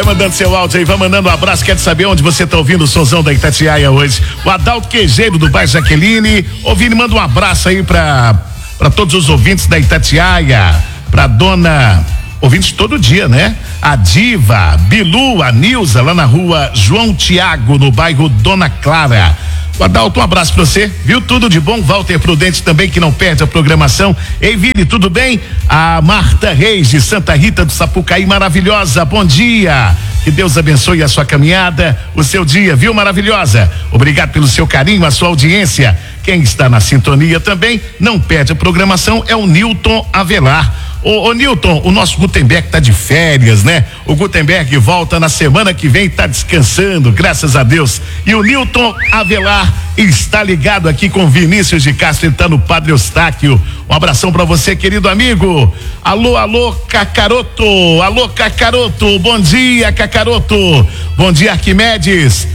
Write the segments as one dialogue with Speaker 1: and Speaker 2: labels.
Speaker 1: mandando seu áudio aí, vai mandando um abraço, quer saber onde você tá ouvindo o sonzão da Itatiaia hoje. O Adalto Queijeiro do bairro Jaqueline, ouvindo, manda um abraço aí pra todos os ouvintes da Itatiaia, pra dona, ouvintes todo dia, né? A Diva, Bilu, a Nilza, lá na rua João Tiago, no bairro Dona Clara. O Adalto, um abraço pra você, viu? Tudo de bom. Walter Prudente também, que não perde a programação. Ei, Vini, tudo bem? A Marta Reis de Santa Rita do Sapucaí, maravilhosa, bom dia. Que Deus abençoe a sua caminhada, o seu dia, viu? Maravilhosa. Obrigado pelo seu carinho, a sua audiência. Quem está na sintonia também, não perde a programação, é o Newton Avelar. Ô Newton, o nosso Gutenberg tá de férias, né? O Gutenberg volta na semana que vem, tá descansando, graças a Deus. E o Newton Avelar está ligado aqui com Vinícius de Castro, ele tá no Padre Eustáquio. Um abração pra você, querido amigo. Alô, Cacaroto. Alô, Cacaroto. Bom dia, Cacaroto. Bom dia, Arquimedes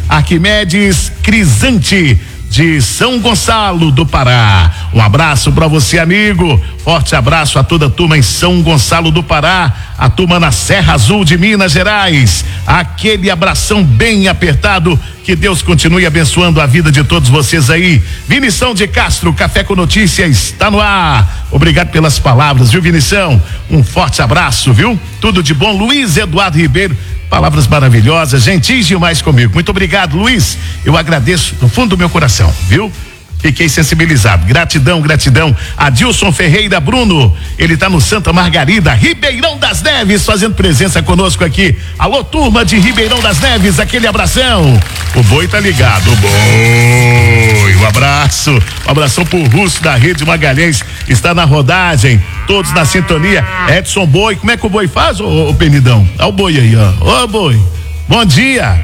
Speaker 1: Crisante, de São Gonçalo do Pará. Um abraço para você, amigo. Forte abraço a toda a turma em São Gonçalo do Pará, a turma na Serra Azul de Minas Gerais. Aquele abração bem apertado. Que Deus continue abençoando a vida de todos vocês aí. Vinição de Castro, Café com Notícia está no ar. Obrigado pelas palavras, viu, Vinição? Um forte abraço, viu? Tudo de bom. Luiz Eduardo Ribeiro, palavras maravilhosas, gentis demais comigo. Muito obrigado, Luiz. Eu agradeço do fundo do meu coração, viu? Fiquei sensibilizado. Gratidão. Adilson Ferreira Bruno, ele tá no Santa Margarida, Ribeirão das Neves, fazendo presença conosco aqui. Alô, turma de Ribeirão das Neves, aquele abração. O Boi tá ligado, o Boi. Um abração pro Russo da Rede Magalhães, está na rodagem, todos na sintonia. Edson Boi, como é que o Boi faz, ô Penidão? Olha o Boi aí, ó. Ô Boi, bom dia.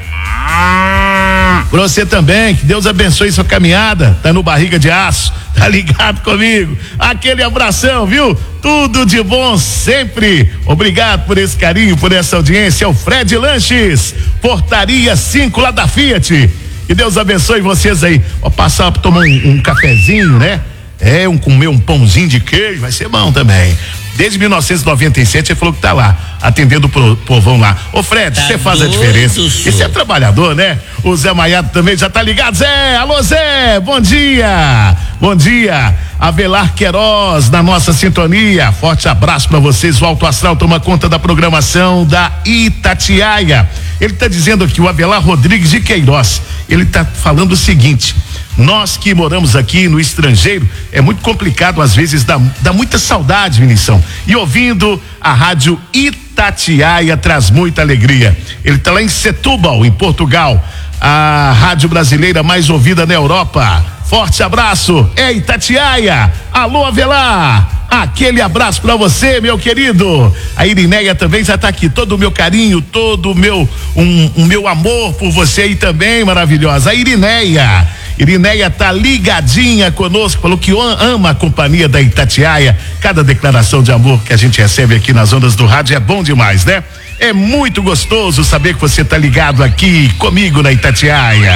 Speaker 1: Pra você também, que Deus abençoe sua caminhada, tá no Barriga de Aço, tá ligado comigo? Aquele abração, viu? Tudo de bom sempre. Obrigado por esse carinho, por essa audiência. O Fred Lanches, Portaria 5 lá da Fiat. Que Deus abençoe vocês aí. Vou passar pra tomar um cafezinho, né? Comer um pãozinho de queijo, vai ser bom também. Desde 1997 ele falou que tá lá, atendendo o povão lá. Ô Fred, você faz a diferença. Esse é trabalhador, né? O Zé Maiado também já tá ligado. Zé, alô Zé, bom dia. Avelar Queiroz na nossa sintonia. Forte abraço pra vocês. O Alto Astral toma conta da programação da Itatiaia. Ele tá dizendo aqui, o Avelar Rodrigues de Queiroz, ele tá falando o seguinte: nós que moramos aqui no estrangeiro, é muito complicado, às vezes dá muita saudade, Vinição. E ouvindo a rádio Itatiaia traz muita alegria. Ele está lá em Setúbal, em Portugal, a rádio brasileira mais ouvida na Europa. Forte abraço, Itatiaia. Alô, Avelar. Aquele abraço pra você, meu querido. A Irineia também já tá aqui, todo o meu carinho, todo o meu amor por você aí também, maravilhosa. A Irineia tá ligadinha conosco, falou que ama a companhia da Itatiaia. Cada declaração de amor que a gente recebe aqui nas ondas do rádio é bom demais, né? É muito gostoso saber que você tá ligado aqui comigo na Itatiaia.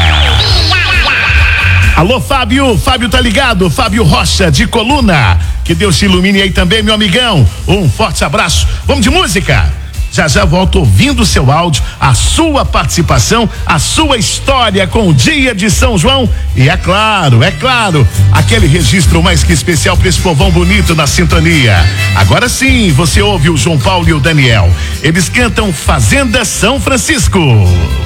Speaker 1: Alô, Fábio tá ligado, Fábio Rocha de Coluna, que Deus te ilumine aí também, meu amigão, um forte abraço. Vamos de música? Já volto ouvindo o seu áudio, a sua participação, a sua história com o dia de São João e é claro, aquele registro mais que especial para esse povão bonito na sintonia. Agora sim, você ouve o João Paulo e o Daniel, eles cantam Fazenda São Francisco.